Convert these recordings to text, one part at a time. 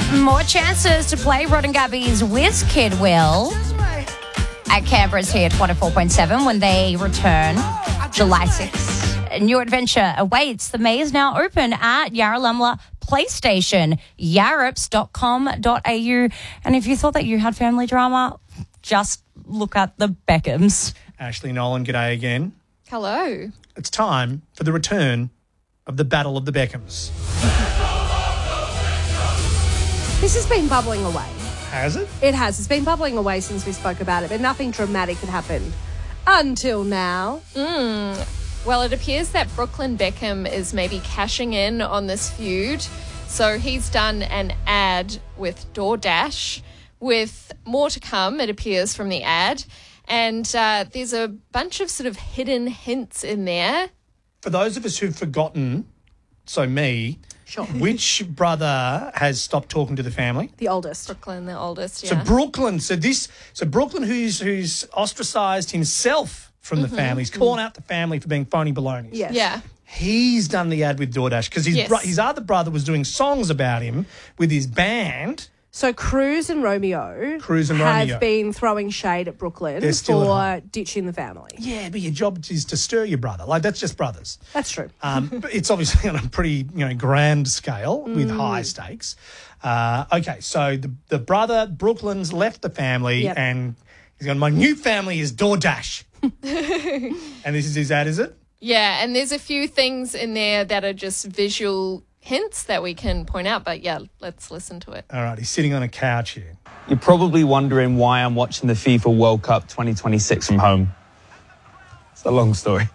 More chances to play Rod and Gabby's Whiz Kid Will at Canberra's Hit 104.7 when they return July 6th. A new adventure awaits. The maze now open at Yarralumla PlayStation, yarrips.com.au. And if you thought that you had family drama, just look at the Beckhams. Ashley Nolan, g'day again. Hello. It's time for the return of the Battle of the Beckhams. This has been bubbling away. Has it? It has. It's been bubbling away since we spoke about it, but nothing dramatic had happened until now. Well, it appears that Brooklyn Beckham is maybe cashing in on this feud. So he's done an ad with DoorDash with more to come, it appears, from the ad. And there's a bunch of sort of hidden hints in there. For those of us who've forgotten, so me, Sure. which brother has stopped talking to the family? The oldest. Brooklyn, the oldest, So yeah. Brooklyn, so Brooklyn who's ostracised himself from the family, he's calling out the family for being phony balonies. Yes. Yeah. He's done the ad with DoorDash because Yes. his other brother was doing songs about him with his band. So Cruz and Romeo have been throwing shade at Brooklyn They're still for ditching the family. Yeah, but your job is to stir your brother. Like, that's just brothers. That's true. But it's obviously on a pretty, grand scale with high stakes. Okay, so the brother, Brooklyn's left the family Yep. and he's gone, my new family is DoorDash. And this is his ad, is it? Yeah, and there's a few things in there that are just visual hints that we can point out. But yeah, let's listen to it. All right, he's sitting on a couch here. You're probably wondering why I'm watching the FIFA World Cup 2026 from home. It's a long story.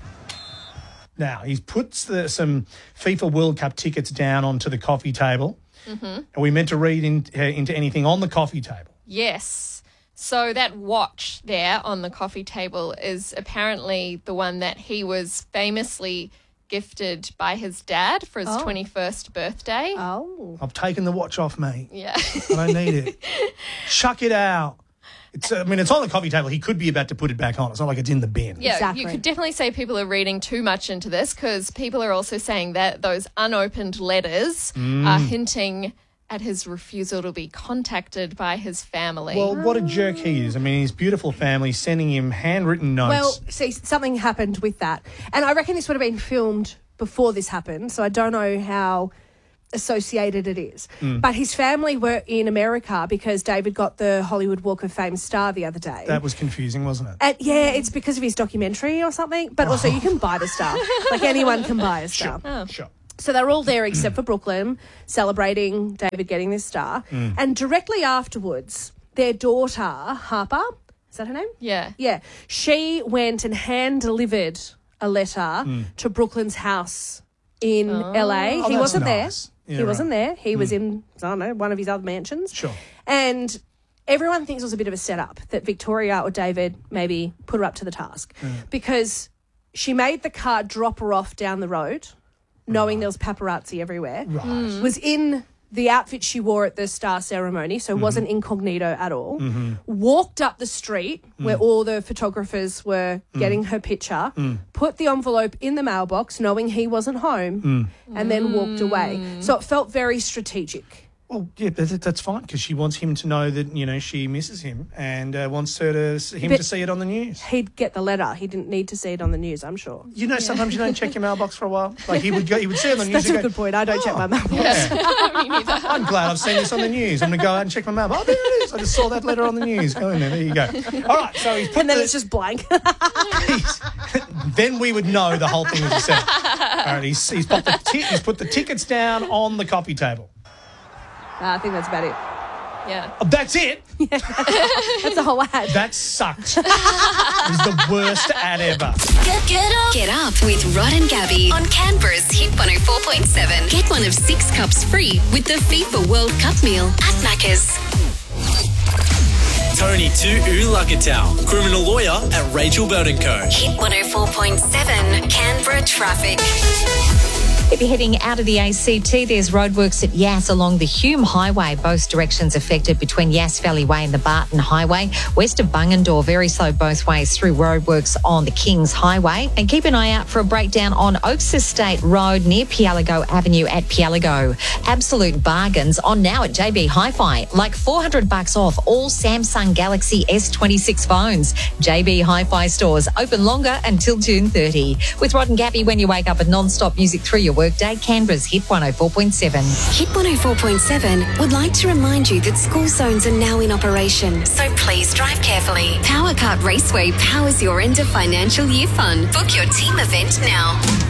Now, he's put some FIFA World Cup tickets down onto the coffee table. Are we meant to read into anything on the coffee table? Yes. So that watch there on the coffee table is apparently the one that he was famously gifted by his dad for his 21st birthday. Oh. I've taken the watch off me. Yeah. I don't need it. Chuck it out. It's on the coffee table. He could be about to put it back on. It's not like it's in the bin. Yeah, Exactly. you could definitely say people are reading too much into this because people are also saying that those unopened letters are hinting at his refusal to be contacted by his family. Well, what a jerk he is. I mean, his beautiful family sending him handwritten notes. Well, see, something happened with that. And I reckon this would have been filmed before this happened, so I don't know how associated it is. But his family were in America because David got the Hollywood Walk of Fame star the other day. That was confusing, wasn't it? And yeah, it's because of his documentary or something. But also you can buy the star. Like anyone can buy a star. Sure. So they're all there except for Brooklyn, celebrating David getting this star. And directly afterwards, their daughter, Harper, is that her name? yeah. Yeah. She went and hand-delivered a letter to Brooklyn's house in LA. Oh, He that's wasn't nice. there. Yeah, He wasn't right. there. He was in, I don't know, one of his other mansions. Sure. And everyone thinks it was a bit of a setup that Victoria or David maybe put her up to the task because she made the car drop her off down the road, knowing there was paparazzi everywhere. Right. Was in the outfit she wore at the star ceremony, so wasn't incognito at all. Walked up the street where all the photographers were getting her picture, put the envelope in the mailbox, knowing he wasn't home, and then walked away. So it felt very strategic. Well, yeah, that's fine because she wants him to know that, she misses him and wants him But- to see it on the news. He'd get the letter. He didn't need to see it on the news, I'm sure. Sometimes you don't check your mailbox for a while. Like he would see it on the news. That's and a go, good point. I don't check my mailbox. Yeah. I'm glad I've seen this on the news. I'm going to go out and check my mailbox. Oh, there it is. I just saw that letter on the news. Go in there. There you go. All right. So he's put And then it's just blank. then we would know the whole thing was a setup. All right. He's put the tickets down on the coffee table. I think that's about it. Yeah. Oh, that's it. That's the whole ad. That sucked. It was the worst ad ever. Get up with Rod and Gabby on Canberra's Hit 104.7. Get one of 6 cups free with the FIFA World Cup meal at Macca's. Tony Tu'ulakatau, criminal lawyer at Rachel Burton Co. Hit 104.7 Canberra traffic. If you're heading out of the ACT, there's roadworks at Yass along the Hume Highway. Both directions affected between Yass Valley Way and the Barton Highway. West of Bungendore, very slow both ways through roadworks on the Kings Highway. And keep an eye out for a breakdown on Oaks Estate Road near Pialago Avenue at Pialago. Absolute bargains on now at JB Hi-Fi, like $400 off all Samsung Galaxy S26 phones. JB Hi-Fi stores open longer until June 30. With Rod and Gabby when you wake up and non-stop music through your workday, Canberra's Hit 104.7. Hit 104.7 would like to remind you that school zones are now in operation, so please drive carefully. Power Kart Raceway powers your end of financial year fun. Book your team event now.